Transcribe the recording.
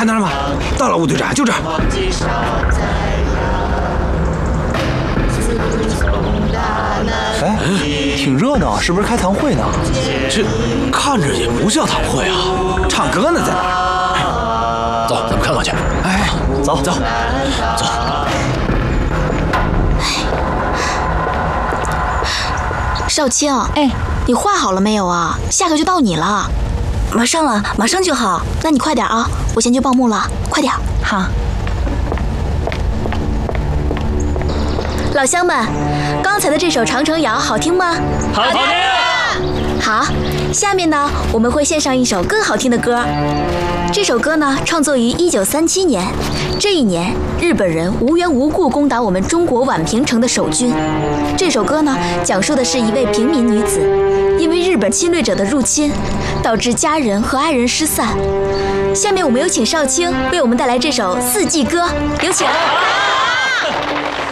看到了吗？到了，吴队长，就这儿。 哎，挺热闹，是不是开堂会呢？ 这看着也不像堂会啊， 唱歌呢，在哪儿？ 走，咱们看看去。 哎，走走走。 少卿，哎，你画好了没有啊？下课就到你了。 马上了，马上就好。 那你快点啊，我先去报幕了，快点。 好。 老乡们，刚才的这首《长城谣》好听吗？ 好听。 好，下面呢，我们会献上一首更好听的歌。这首歌呢，创作于1937年。这一年，日本人无缘无故攻打我们中国宛平城的守军。这首歌呢，讲述的是一位平民女子，因为日本侵略者的入侵，导致家人和爱人失散。下面我们有请少卿为我们带来这首《四季歌》，有请。